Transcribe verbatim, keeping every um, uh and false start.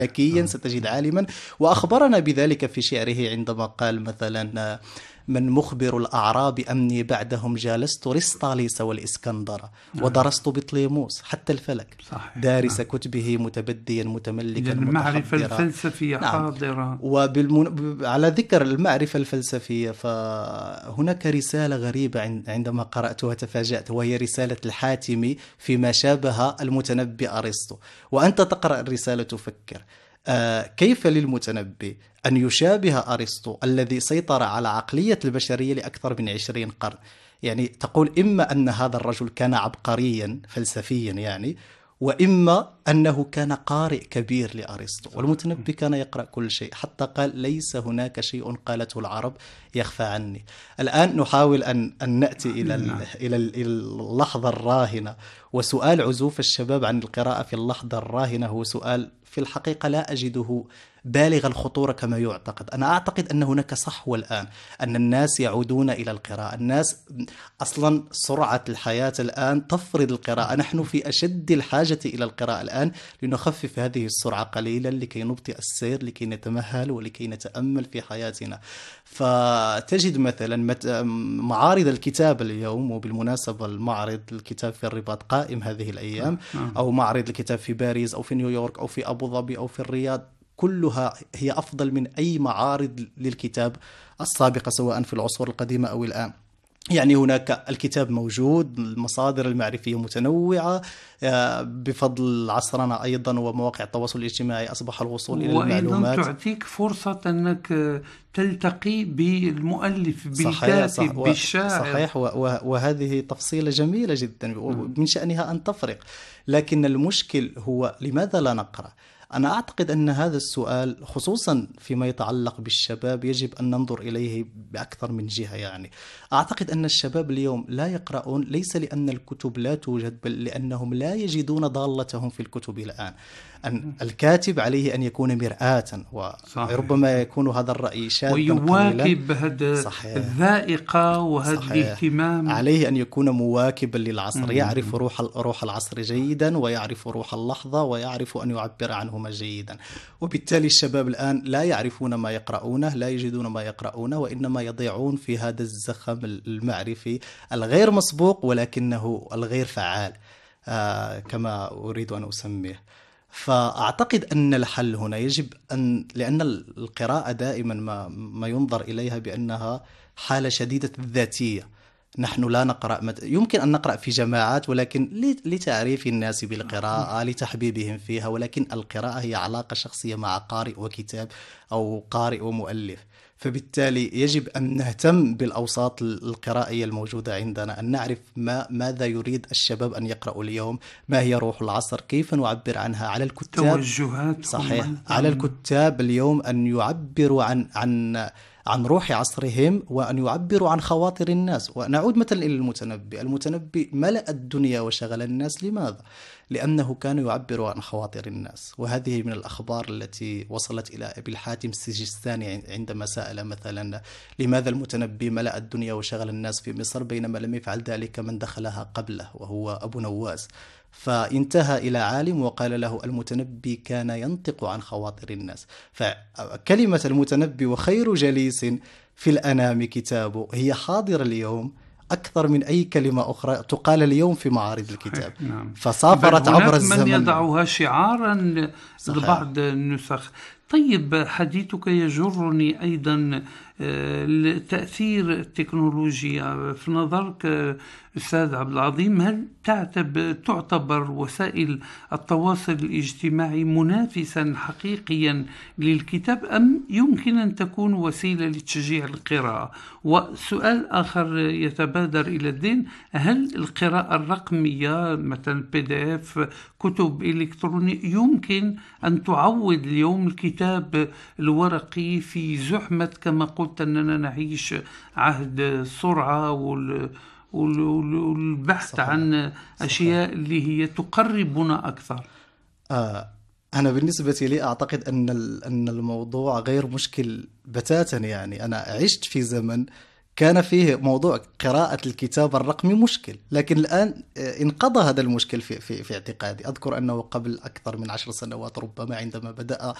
ذكيا ستجد عالما. وأخبرنا بذلك في شعره عندما قال مثلا: من مخبر الأعراب أني بعدهم جالست رسطاليس والإسكندر ودرست بطليموس حتى الفلك. صحيح. دارس نعم. كتبه متبديا متملكا المعرفة الفلسفية نعم. حاضرة. وبالمن... على ذكر المعرفة الفلسفية، فهناك رسالة غريبة عندما قرأتها تفاجأت، وهي رسالة الحاتمي فيما شابه المتنبي أرسطو. وأنت تقرأ الرسالة تفكر آه كيف للمتنبي أن يشابه أرسطو الذي سيطر على عقلية البشرية لأكثر من عشرين قرن؟ يعني تقول إما أن هذا الرجل كان عبقريا فلسفيا يعني، وإما أنه كان قارئ كبير لأرسطو. والمتنبي كان يقرأ كل شيء، حتى قال: ليس هناك شيء قالته العرب يخفى عني. الآن نحاول أن, أن نأتي إلى, إلى اللحظة الراهنة، وسؤال عزوف الشباب عن القراءة في اللحظة الراهنة هو سؤال في الحقيقة لا أجده بالغ الخطورة كما يعتقد. أنا أعتقد أن هناك صحوة الآن، أن الناس يعودون إلى القراءة. الناس أصلا سرعة الحياة الآن تفرض القراءة، نحن في أشد الحاجة إلى القراءة الآن لنخفف هذه السرعة قليلا، لكي نبطئ السير، لكي نتمهل ولكي نتأمل في حياتنا. فتجد مثلا معارض الكتاب اليوم، وبالمناسبة المعرض الكتاب في الرباط قائم هذه الأيام، أو معرض الكتاب في باريس أو في نيويورك أو في أبو ظبي أو في الرياض، كلها هي أفضل من أي معارض للكتاب السابقة سواء في العصور القديمة أو الآن. يعني هناك الكتاب موجود، المصادر المعرفية متنوعة، بفضل عصرنا أيضا ومواقع التواصل الاجتماعي أصبح الوصول إلى المعلومات، وأيضا تعطيك فرصة أنك تلتقي بالمؤلف بالكاتب صحيح بالشاعر. صحيح، وهذه تفصيلة جميلة جدا من شأنها أن تفرق. لكن المشكل هو لماذا لا نقرأ؟ أنا أعتقد أن هذا السؤال خصوصا فيما يتعلق بالشباب يجب أن ننظر إليه بأكثر من جهة. يعني أعتقد أن الشباب اليوم لا يقرؤون، ليس لأن الكتب لا توجد، بل لأنهم لا يجدون ضالتهم في الكتب الآن. أن الكاتب عليه أن يكون مرآة، وربما يكون هذا الرأي شاذا ويواكب هذا الذائقة وهذا الاهتمام. عليه أن يكون مواكبا للعصر، يعرف روح روح العصر جيدا، ويعرف روح اللحظة، ويعرف أن يعبر عنهما جيدا. وبالتالي الشباب الآن لا يعرفون ما يقرؤونه، لا يجدون ما يقرؤونه، وإنما يضيعون في هذا الزخم المعرفي الغير مسبوق ولكنه الغير فعال آه كما أريد أن أسميه. فأعتقد أن الحل هنا يجب أن، لأن القراءة دائما ما, ما ينظر إليها بأنها حالة شديدة الذاتية. نحن لا نقرأ، يمكن أن نقرأ في جماعات ولكن لتعريف الناس بالقراءة، لتحبيبهم فيها، ولكن القراءة هي علاقة شخصية مع قارئ وكتاب أو قارئ ومؤلف. فبالتالي يجب أن نهتم بالأوساط القرائية الموجودة عندنا، أن نعرف ما ماذا يريد الشباب أن يقرأوا اليوم، ما هي روح العصر، كيف نعبر عنها على الكتاب. توجهات صحيح، على الكتاب اليوم أن يعبروا عن عن عن روح عصرهم، وأن يعبروا عن خواطر الناس. ونعود مثلا إلى المتنبي. المتنبي ملأ الدنيا وشغل الناس. لماذا؟ لأنه كان يعبر عن خواطر الناس. وهذه من الأخبار التي وصلت إلى أبي الحاتم السجستاني عندما سأل مثلا: لماذا المتنبي ملأ الدنيا وشغل الناس في مصر بينما لم يفعل ذلك من دخلها قبله وهو أبو نواس؟ فانتهى إلى عالم وقال له: المتنبي كان ينطق عن خواطر الناس. فكلمة المتنبي وخير جليس في الأنام كتابه هي حاضرة اليوم أكثر من أي كلمة أخرى تقال اليوم في معارض الكتاب. نعم. فسافرت عبر الزمن. من يضعها شعارا لبعض النسخ. طيب، حديثك يجرني أيضا تأثير التكنولوجيا في نظرك أستاذ عبد العظيم. هل تعتبر وسائل التواصل الاجتماعي منافسا حقيقيا للكتاب، أم يمكن أن تكون وسيلة لتشجيع القراءة؟ وسؤال آخر يتبادر إلى الذهن: هل القراءة الرقمية مثلا بي دي اف، كتب إلكترونية، يمكن أن تعوض اليوم الكتاب الورقي في زحمة، كما قلت أننا نعيش عهد السرعة وال والبحث صحيح. عن أشياء صحيح. اللي هي تقربنا أكثر؟ آه أنا بالنسبة لي أعتقد أن أن الموضوع غير مشكل بتاتا. يعني أنا عشت في زمن كان فيه موضوع قراءة الكتاب الرقمي مشكل، لكن الآن انقضى هذا المشكل في, في, في اعتقادي. أذكر أنه قبل أكثر من عشر سنوات ربما عندما بدأ